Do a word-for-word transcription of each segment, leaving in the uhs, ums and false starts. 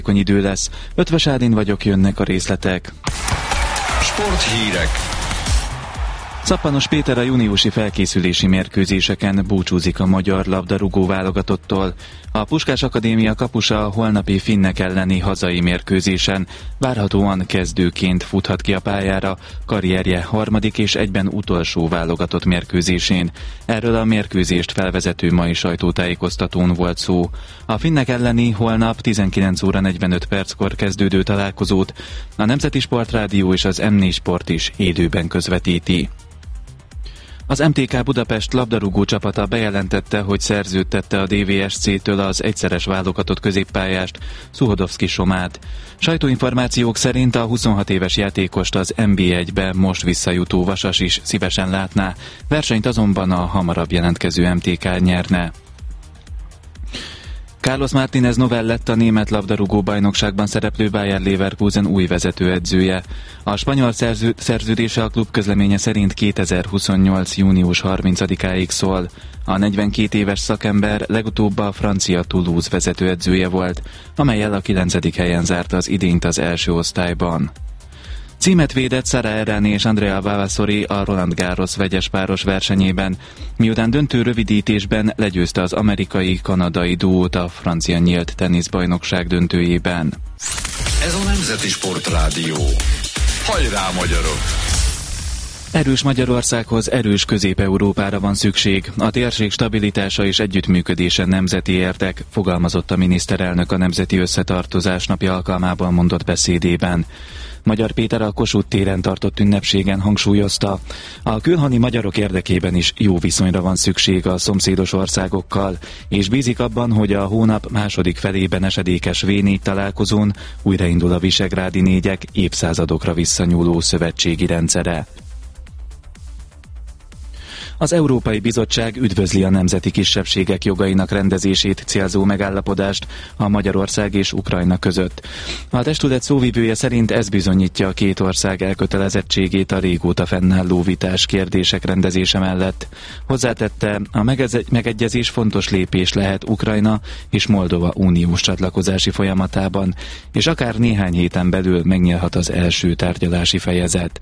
idő lesz. Ötvös Ádin vagyok, jönnek a részletek. Sporthírek. Szappanos Péter a júniusi felkészülési mérkőzéseken búcsúzik a magyar labdarúgó válogatottól. A Puskás Akadémia kapusa a holnapi finnek elleni hazai mérkőzésen várhatóan kezdőként futhat ki a pályára karrierje harmadik és egyben utolsó válogatott mérkőzésén. Erről a mérkőzést felvezető mai sajtótájékoztatón volt szó. A finnek elleni holnap tizenkilenc óra negyvenöt perckor kezdődő találkozót a Nemzeti Sportrádió és az em négy Sport is élőben közvetíti. Az em té ká Budapest labdarúgó csapata bejelentette, hogy szerződtette a dé vé es cé-től az egyszeres válogatott középpályást, Szuhodovszki Somát. Sajtóinformációk szerint a huszonhat éves játékost az en bé egybe most visszajutó Vasas is szívesen látná, versenyt azonban a hamarabb jelentkező em té ká nyerne. Carlos Martínez Novel lett a német labdarúgó bajnokságban szereplő Bayer Leverkusen új vezetőedzője. A spanyol szerző, szerződése a klub közleménye szerint kétezer-huszonnyolc. június harmincadikáig szól. A negyvenkét éves szakember legutóbb a francia Toulouse vezetőedzője volt, amellyel a kilencedik helyen zárt az idényt az első osztályban. Címet védett Sara Errani és Andrea Vavasori a Roland Garros vegyes páros versenyében, miután döntő rövidítésben legyőzte az amerikai-kanadai duót a francia nyílt teniszbajnokság döntőjében. Ez a Nemzeti Sportrádió. Hajrá, magyarok! Erős Magyarországhoz erős Közép-Európára van szükség. A térség stabilitása és együttműködése nemzeti érdek, fogalmazott a miniszterelnök a Nemzeti Összetartozás napja alkalmával mondott beszédében. Magyar Péter a Kossuth téren tartott ünnepségen hangsúlyozta, a külhoni magyarok érdekében is jó viszonyra van szükség a szomszédos országokkal, és bízik abban, hogy a hónap második felében esedékes vé négy találkozón újraindul a visegrádi négyek évszázadokra visszanyúló szövetségi rendszere. Az Európai Bizottság üdvözli a nemzeti kisebbségek jogainak rendezését célzó megállapodást a Magyarország és Ukrajna között. A testület szóvivője szerint ez bizonyítja a két ország elkötelezettségét a régóta fennálló vitás kérdések rendezése mellett. Hozzátette, a megegyezés fontos lépés lehet Ukrajna és Moldova uniós csatlakozási folyamatában, és akár néhány héten belül megnyílhat az első tárgyalási fejezet.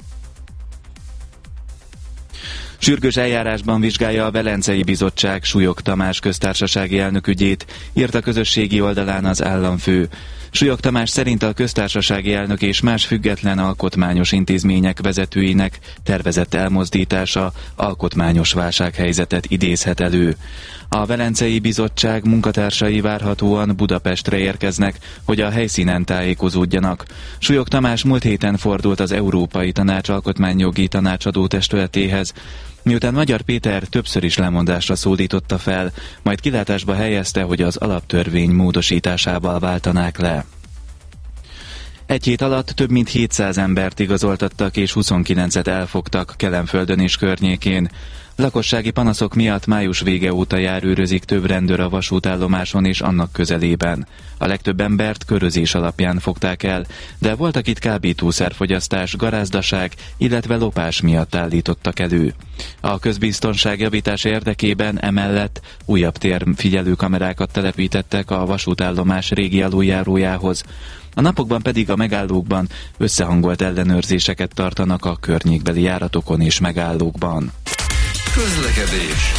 Sürgős eljárásban vizsgálja a Velencei Bizottság Súlyog Tamás köztársasági elnök ügyét, írt a közösségi oldalán az államfő. Súlyog Tamás szerint a köztársasági elnök és más független alkotmányos intézmények vezetőinek tervezett elmozdítása alkotmányos válsághelyzetet idézhet elő. A Velencei Bizottság munkatársai várhatóan Budapestre érkeznek, hogy a helyszínen tájékozódjanak. Súlyog Tamás múlt héten fordult az Európai Tanács alkotmányjogi tanácsadó testületéhez, miután Magyar Péter többször is lemondásra szólította fel, majd kilátásba helyezte, hogy az alaptörvény módosításával váltanák le. Egy hét alatt több mint hétszáz embert igazoltattak és huszonkilencet elfogtak Kelenföldön és környékén. Lakossági panaszok miatt május vége óta járőrözik több rendőr a vasútállomáson és annak közelében. A legtöbb embert körözés alapján fogták el, de volt, akit kábítószerfogyasztás, garázdaság, illetve lopás miatt állítottak elő. A közbiztonság javítása érdekében emellett újabb térfigyelőkamerákat telepítettek a vasútállomás régi aluljárójához. A napokban pedig a megállókban összehangolt ellenőrzéseket tartanak a környékbeli járatokon és megállókban. Közlekedés.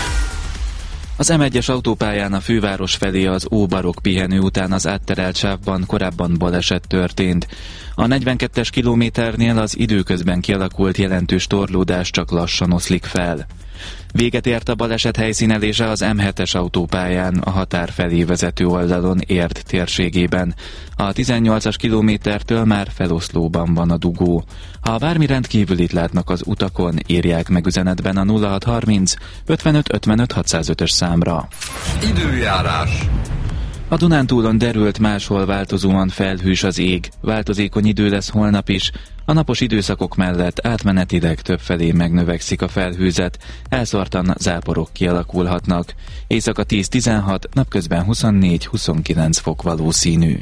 Az em egyes autópályán a főváros felé az Óbarok pihenő után az átterelt sávban korábban baleset történt. A negyvenkettes kilométernél az időközben kialakult jelentős torlódás csak lassan oszlik fel. Véget ért a baleset helyszínelése az em hetes autópályán a határ felé vezető oldalon Érd térségében. A tizennyolcas kilométertől már feloszlóban van a dugó. Ha bármi rendkívülit látnak az utakon, írják meg üzenetben a nulla hat harminc ötvenöt ötvenöt hatszázötös számra. Időjárás. A Dunántúlon derült, máshol változóan felhős az ég. Változékony idő lesz holnap is. A napos időszakok mellett átmenetileg többfelé megnövekszik a felhőzet, elszórtan záporok kialakulhatnak. Éjszaka tíz-tizenhat, napközben huszonnégy-huszonkilenc fok valószínű.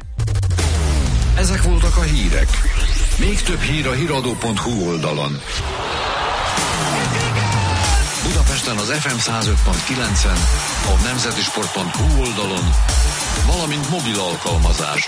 Ezek voltak a hírek. Még több hír a híradó pont hu oldalon. Budapesten az ef em száz öt pont kilencen, a nemzetisport pont hu oldalon, valamint mobil alkalmazáson.